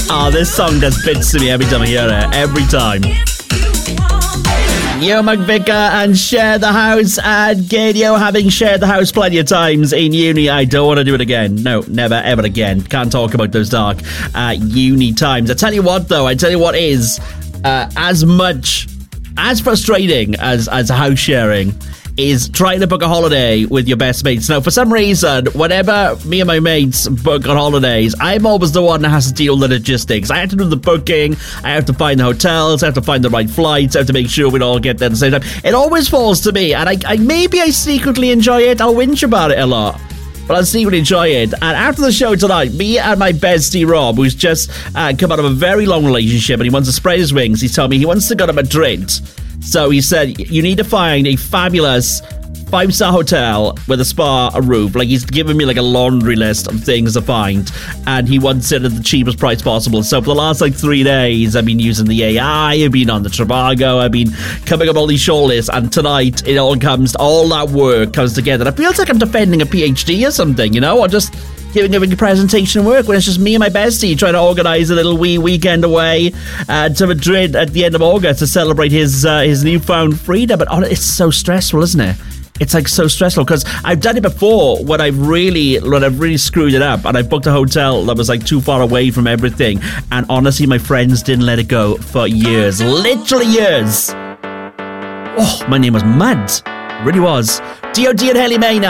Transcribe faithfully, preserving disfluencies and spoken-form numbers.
Oh, this song does bits to me every time I hear it. Every time. Yo, McVicker and Share the House and Gadio, having shared the house plenty of times in uni. I don't want to do it again. No, never, ever again. Can't talk about those dark uh, uni times. I tell you what, though, I tell you what is uh, as much, as frustrating as, as house sharing is trying to book a holiday with your best mates. Now, for some reason, whenever me and my mates book on holidays, I'm always the one that has to deal with the logistics. I have to do the booking, I have to find the hotels, I have to find the right flights, I have to make sure we all get there at the same time. It always falls to me, and I, I maybe I secretly enjoy it. I'll whinge about it a lot, but I secretly enjoy it. And after the show tonight, me and my bestie Rob, who's just uh, come out of a very long relationship and he wants to spread his wings, he's telling me he wants to go to Madrid. So he said, you need to find a fabulous five-star hotel with a spa, a roof. Like, he's given me like a laundry list of things to find, and he wants it at the cheapest price possible. So for the last like three days, I've been using the A I, I've been on the Trivago, I've been coming up all these short lists, and tonight it all comes, all that work comes together. It feels like I'm defending a PhD or something, you know, or just giving a big presentation work when it's just me and my bestie trying to organise a little wee weekend away uh, to Madrid at the end of August to celebrate his uh, his newfound freedom. But oh, it's so stressful, isn't it? It's like so stressful because I've done it before when I've really when I've really screwed it up and I booked a hotel that was like too far away from everything, and honestly my friends didn't let it go for years, literally years. Oh, my name was mad, it really was. D O D and Haley May now.